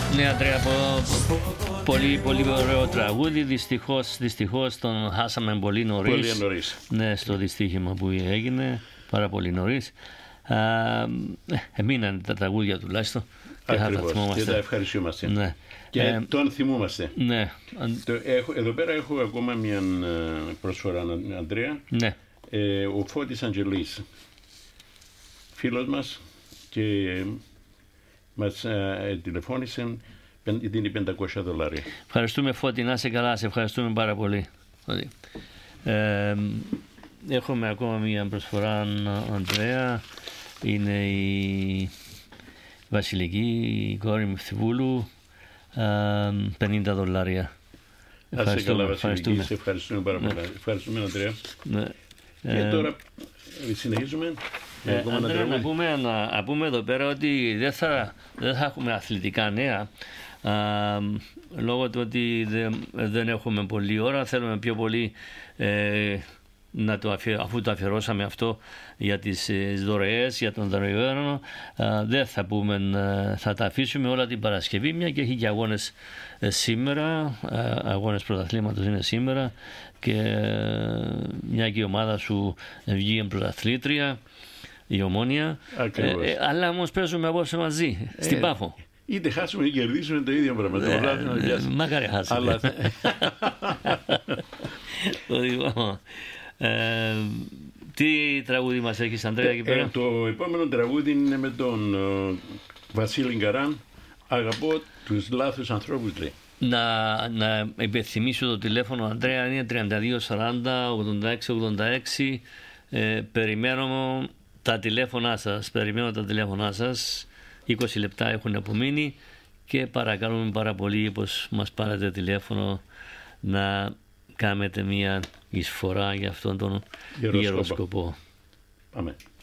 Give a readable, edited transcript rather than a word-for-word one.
Ναι, Αντρέα, πολύ, πολύ ωραίο τραγούδι. Δυστυχώς τον χάσαμε πολύ νωρίς. Ναι, στο δυστύχημα που έγινε, πάρα πολύ νωρίς. Εμείναν τα τραγούδια τουλάχιστον. Ακριβώς, και τα ευχαριστούμαστε. Ναι. Και τον θυμούμαστε. Ναι. Εδώ πέρα έχω ακόμα μια προσφορά, Ανδρέα. Ναι. Ο Φώτης Αγγελής, φίλος μας, και μας τηλεφώνησε, δίνει $500. Ευχαριστούμε, Φώτη, να είσαι καλά, σε ευχαριστούμε πάρα πολύ. Έχουμε ακόμα μια προσφορά, Ανδρέα. Είναι η Βασιλική, η κόρη μου Φθιβούλου, $50. Ευχαριστούμε, Βασιλική, σε ευχαριστούμε πάρα πολύ. Ευχαριστούμε, Ανδρέα. Ναι. Και τώρα συνεχίζουμε. Ανδρέα, να πούμε εδώ πέρα ότι δεν θα έχουμε αθλητικά νέα, λόγω του ότι δεν έχουμε πολλή ώρα. Θέλουμε πιο πολύ αφού το αφιερώσαμε αυτό για τις δωρεές, για τον δωρεμένο, δεν θα πούμε, θα τα αφήσουμε όλα την Παρασκευή, μια και έχει και αγώνες σήμερα, αγώνες πρωταθλήματος είναι σήμερα, και μια και η ομάδα σου βγήκε πρωταθλήτρια, η Ομόνια, αλλά όμως παίζουμε απόψε μαζί στην Πάφο. Είτε χάσουμε ή κερδίσουμε, το ίδιο πράγμα. Μακάρι χάσουμε. Τι τραγούδι μας έχεις, Ανδρέα, εκεί πέρα? Το επόμενο τραγούδι είναι με τον Βασίλη Γκαράν. Αγαπώ τους λάθους ανθρώπους, λέει. Να υπενθυμίσω το τηλέφωνο, Ανδρέα, είναι 32 40 86 86. Περιμένω τα τηλέφωνά σας. 20 λεπτά έχουν απομείνει και παρακαλούμε πάρα πολύ, πως μας πάρετε τηλέφωνο, να κάνετε μια εισφορά για αυτόν τον ιερό σκοπό. Πάμε.